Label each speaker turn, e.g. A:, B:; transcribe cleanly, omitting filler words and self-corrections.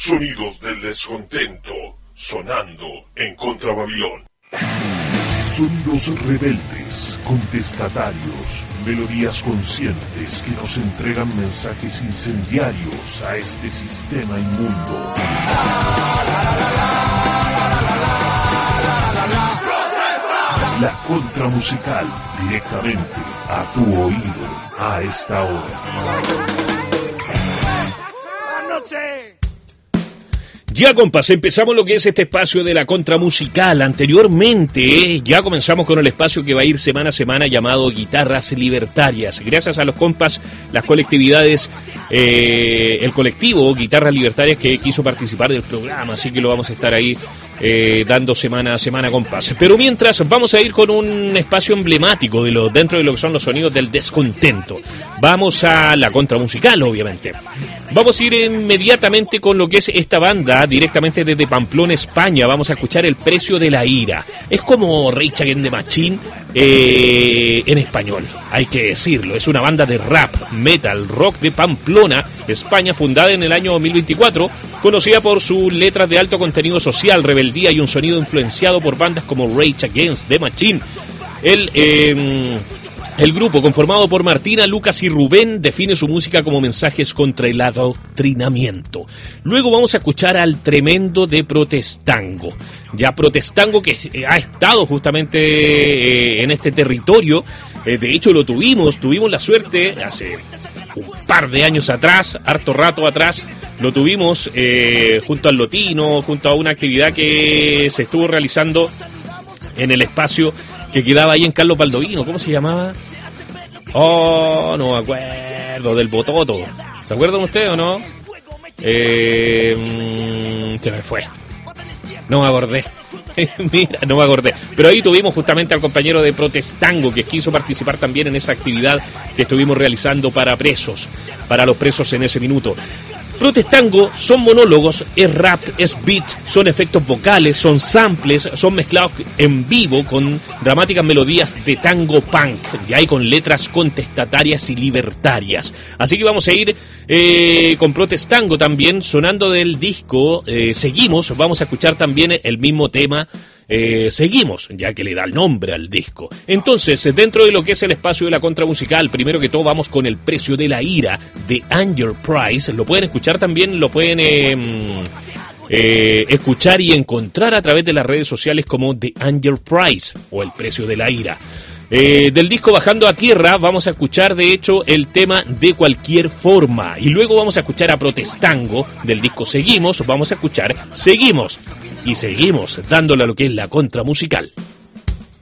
A: Sonidos del descontento, sonando en Contra Babilón. Sonidos rebeldes, contestatarios, melodías conscientes que nos entregan mensajes incendiarios a este sistema inmundo. La Contra Musical, directamente a tu oído, a esta hora.
B: Ya, compas, empezamos lo que es este espacio de la Contra Musical. Anteriormente, ya comenzamos con el espacio que va a ir semana a semana llamado Guitarras Libertarias. Gracias a los compas, las colectividades, el colectivo Guitarras Libertarias que quiso participar del programa, así que lo vamos a estar ahí dando semana a semana, compas. Pero mientras, vamos a ir con un espacio emblemático dentro de lo que son los sonidos del descontento. Vamos a la Contra Musical, obviamente. Vamos a ir inmediatamente con lo que es esta banda, directamente desde Pamplona, España. Vamos a escuchar El Precio de la Ira. Es como Rage Against the Machine en español, hay que decirlo. Es una banda de rap, metal, rock de Pamplona, España, fundada en el año 2024, conocida por sus letras de alto contenido social, rebeldía y un sonido influenciado por bandas como Rage Against the Machine. El grupo, conformado por Martina, Lucas y Rubén, define su música como mensajes contra el adoctrinamiento. Luego vamos a escuchar al tremendo de Protestango. Ya Protestango, que ha estado justamente en este territorio. De hecho, tuvimos la suerte hace un par de años atrás, harto rato atrás, lo tuvimos junto al Lotino, junto a una actividad que se estuvo realizando en el espacio que quedaba ahí en Carlos Baldovino. ¿Cómo se llamaba? Oh, no me acuerdo, del Bototo. ¿Se acuerdan ustedes o no? Se me fue. No me acordé. Mira, no me acordé. Pero ahí tuvimos justamente al compañero de Protestango, que quiso participar también en esa actividad que estuvimos realizando para los presos en ese minuto. Protestango son monólogos, es rap, es beat, son efectos vocales, son samples, son mezclados en vivo con dramáticas melodías de tango punk, y hay con letras contestatarias y libertarias. Así que vamos a ir con Protestango también, sonando del disco Seguimos. Vamos a escuchar también el mismo tema, Seguimos, ya que le da el nombre al disco. Entonces, dentro de lo que es el espacio de la Contra Musical, primero que todo vamos con El Precio de la Ira de Anger Price. Lo pueden escuchar también, lo pueden escuchar y encontrar a través de las redes sociales como The Anger Price o El Precio de la Ira. Del disco Bajando a Tierra vamos a escuchar de hecho el tema De Cualquier Forma, y luego vamos a escuchar a Protestango del disco Seguimos, vamos a escuchar Seguimos, y seguimos dándole a lo que es la Contra Musical.